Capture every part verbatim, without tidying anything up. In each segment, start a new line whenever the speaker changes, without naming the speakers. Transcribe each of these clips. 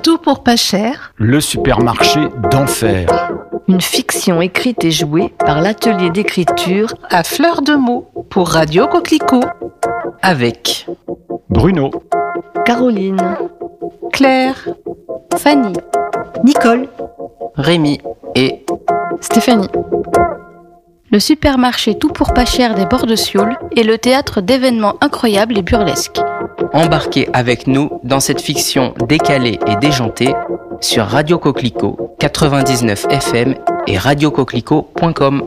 Tout pour pas cher.
Le supermarché d'enfer.
Une fiction écrite et jouée par l'atelier d'écriture
À fleur de mots pour Radio Coquelicot.
avec
Bruno.
Caroline,
Claire.
Fanny,
Nicole,
Rémi et Stéphanie. Le supermarché Tout pour pas cher des bords de Sioule est le théâtre d'événements incroyables et burlesques. Embarquez avec nous dans cette fiction décalée et déjantée sur Radio Coquelicot quatre-vingt-dix-neuf F M et radio coquelicot point com.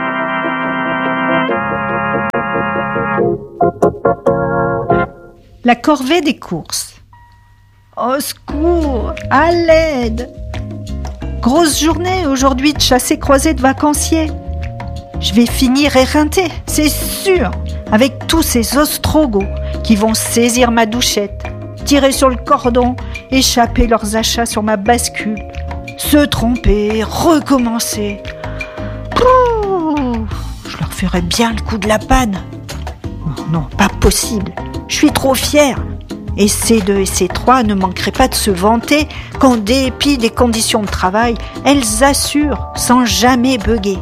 la corvée des courses. Au secours, à l'aide. Grosse journée aujourd'hui de chassé-croisé de vacanciers. Je vais finir éreinté, c'est sûr, avec tous ces ostrogos qui vont saisir ma douchette, tirer sur le cordon, échapper leurs achats sur ma bascule, se tromper, recommencer. Pouh, je leur ferai bien le coup de la panne. Non, non, pas possible. Je suis trop fière. Et C deux et C trois ne manqueraient pas de se vanter qu'en dépit des conditions de travail, elles assurent sans jamais bugger.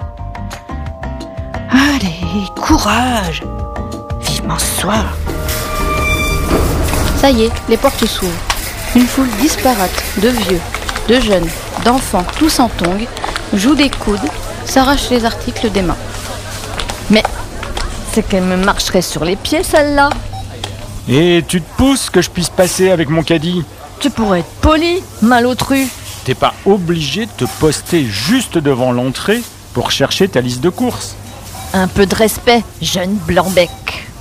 Allez, courage! Vivement ce soir!
Ça y est, les portes s'ouvrent. Une foule disparate de vieux, de jeunes, d'enfants, tous en tongs, jouent des coudes, s'arrachent les articles des mains.
Mais c'est qu'elle me marcherait sur les pieds, celle-là.
Et tu te pousses que je puisse passer avec mon caddie.
Tu pourrais être poli, malotru.
T'es pas obligé de te poster juste devant l'entrée pour chercher ta liste de courses.
Un peu de respect, jeune blanc-bec.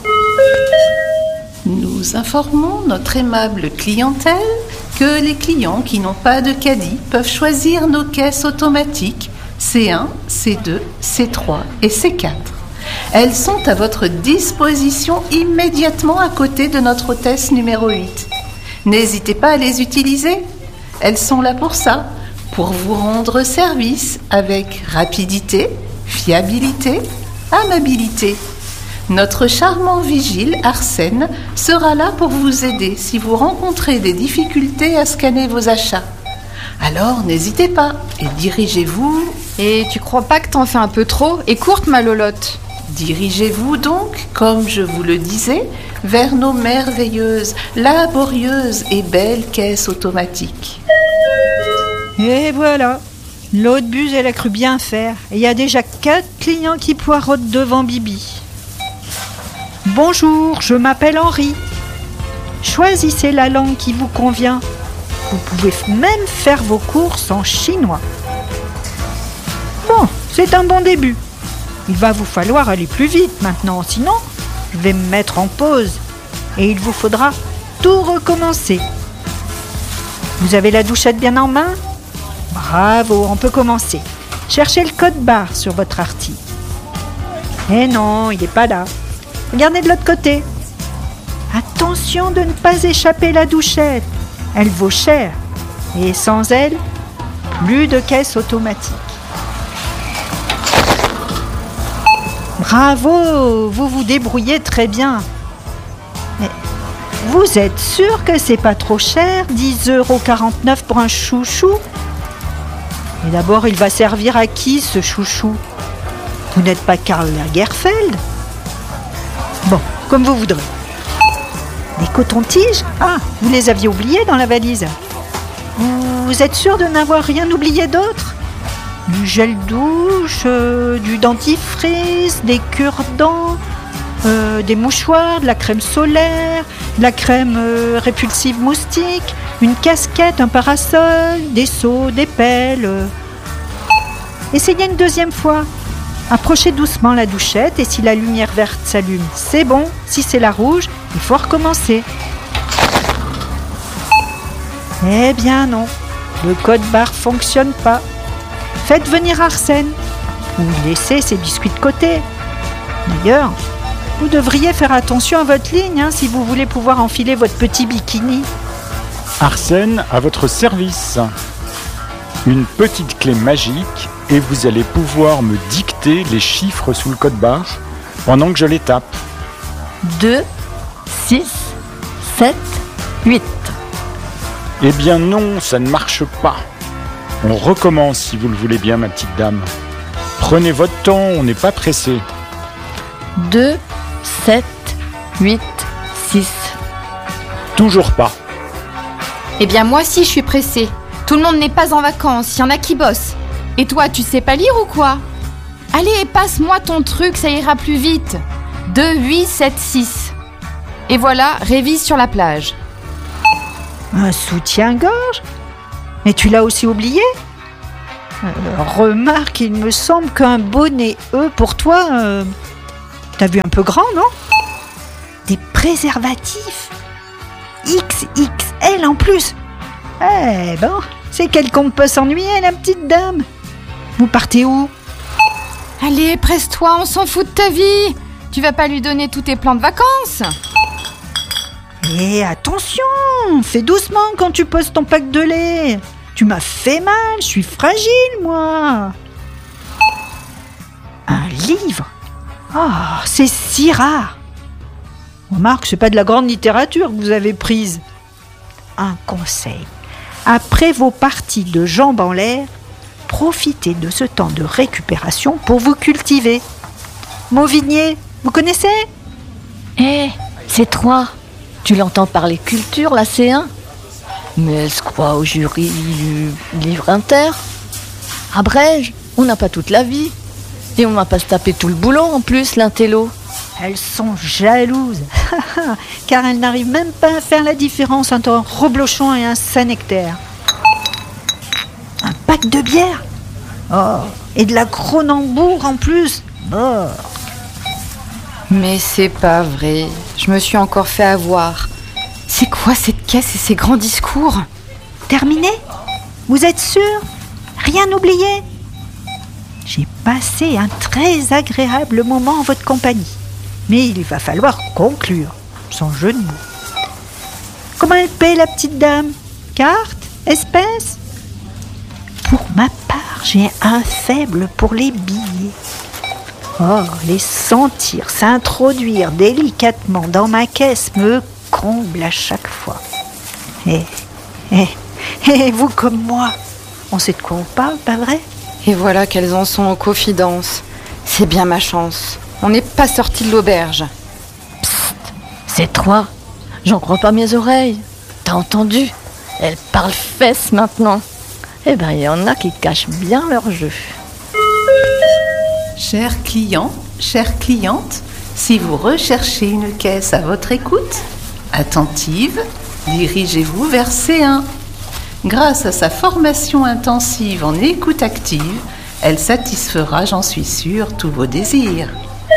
Nous informons notre aimable clientèle que les clients qui n'ont pas de caddie peuvent choisir nos caisses automatiques C un, C deux, C trois et C quatre. Elles sont à votre disposition immédiatement à côté de notre hôtesse numéro huit. N'hésitez pas à les utiliser. Elles sont là pour ça, pour vous rendre service avec rapidité, fiabilité, amabilité. Notre charmant vigile, Arsène, sera là pour vous aider si vous rencontrez des difficultés à scanner vos achats. Alors n'hésitez pas et dirigez-vous...
Et tu crois pas que t'en fais un peu trop et courte, ma lolotte?
Dirigez-vous donc, comme je vous le disais, vers nos merveilleuses, laborieuses et belles caisses automatiques.
Et voilà, l'autre buse, elle a cru bien faire. Et il y a déjà quatre clients qui poireautent devant Bibi. Bonjour, je m'appelle Henri. Choisissez la langue qui vous convient. Vous pouvez même faire vos courses en chinois. Bon, c'est un bon début. Il va vous falloir aller plus vite maintenant, sinon je vais me mettre en pause et il vous faudra tout recommencer. Vous avez la douchette bien en main? Bravo, on peut commencer. Cherchez le code barre sur votre article. Eh non, il n'est pas là. Regardez de l'autre côté. Attention de ne pas échapper la douchette. Elle vaut cher. Et sans elle, plus de caisse automatique. Bravo, vous vous débrouillez très bien. Mais vous êtes sûr que c'est pas trop cher, dix euros quarante-neuf pour un chouchou? Et d'abord, il va servir à qui ce chouchou? Vous n'êtes pas Karl Lagerfeld? Bon, comme vous voudrez. Des cotons-tiges? Ah, vous les aviez oubliés dans la valise. Vous êtes sûr de n'avoir rien oublié d'autre? Du gel douche, euh, du dentifrice, des cure-dents, euh, des mouchoirs, de la crème solaire, de la crème euh, répulsive moustique, une casquette, un parasol, des seaux, des pelles. Euh. Essayez une deuxième fois. Approchez doucement la douchette et si la lumière verte s'allume, c'est bon. Si c'est la rouge, il faut recommencer. Eh bien non, le code barre fonctionne pas. Faites venir Arsène ou laissez ses biscuits de côté. D'ailleurs, vous devriez faire attention à votre ligne hein, si vous voulez pouvoir enfiler votre petit bikini.
Arsène à votre service. Une petite clé magique et vous allez pouvoir me dicter les chiffres sous le code barre pendant que je les tape.
deux, six, sept, huit.
Eh bien non, ça ne marche pas. On recommence si vous le voulez bien, ma petite dame. Prenez votre temps, on n'est pas pressé.
deux, sept, huit, six.
Toujours pas.
Eh bien, moi aussi, je suis pressée. Tout le monde n'est pas en vacances, il y en a qui bossent. Et toi, tu sais pas lire ou quoi ? Allez, passe-moi ton truc, ça ira plus vite. deux, huit, sept, six. Et voilà, révise sur la plage.
Un soutien-gorge ? Mais tu l'as aussi oublié ? euh, Remarque, il me semble qu'un bonnet E pour toi, euh, t'as vu un peu grand, non ? Des préservatifs X X L en plus. Eh ben, c'est qu'elle compte pas s'ennuyer, la petite dame. Vous partez où ?
Allez, presse-toi, on s'en fout de ta vie. Tu vas pas lui donner tous tes plans de vacances ?
Et attention, fais doucement quand tu poses ton pack de lait. Tu m'as fait mal, je suis fragile, moi. Un livre ? Oh, c'est si rare. Remarque, c'est pas de la grande littérature que vous avez prise. Un conseil. Après vos parties de jambes en l'air, profitez de ce temps de récupération pour vous cultiver. Mauvigné, vous connaissez ?
Eh, c'est trois. Tu l'entends parler culture, la C un ? Mais elle se croit au jury du livre inter. Abrège, on n'a pas toute la vie. Et on va pas se taper tout le boulot en plus, l'intello.
Elles sont jalouses, car elles n'arrivent même pas à faire la différence entre un reblochon et un Saint-Nectaire. Un pack de bière ? Oh, et de la Cronenbourg en plus. Oh.
Mais c'est pas vrai. Je me suis encore fait avoir. C'est quoi cette caisse et ces grands discours ?
Terminé ? Vous êtes sûr ? Rien oublié ? J'ai passé un très agréable moment en votre compagnie. Mais il va falloir conclure, sans jeu de mots. Comment elle paie, la petite dame ? Carte ? Espèce ? Pour ma part, j'ai un faible pour les billets. Oh, les sentir s'introduire délicatement dans ma caisse me comble à chaque fois. Et, et, et vous comme moi, on sait de quoi on parle, pas vrai ?
Et voilà qu'elles en sont en confidence. C'est bien ma chance. On n'est pas sorti de l'auberge.
Psst, c'est trois. J'en crois pas mes oreilles. T'as entendu ? Elle parle fesses maintenant. Eh ben, il y en a qui cachent bien leur jeu.
Chers clients, chères clientes, si vous recherchez une caisse à votre écoute, attentive, dirigez-vous vers C un. Grâce à sa formation intensive en écoute active, elle satisfera, j'en suis sûre, tous vos désirs.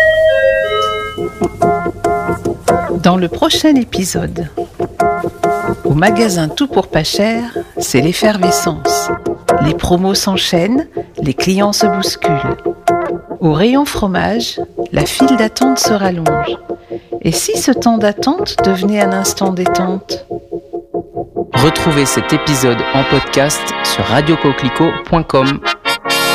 Dans le prochain épisode, au magasin Tout pour pas cher, c'est l'effervescence. Les promos s'enchaînent, les clients se bousculent. Au rayon fromage, la file d'attente se rallonge. Et si ce temps d'attente devenait un instant détente ?
Retrouvez cet épisode en podcast sur radio coquelicot point com.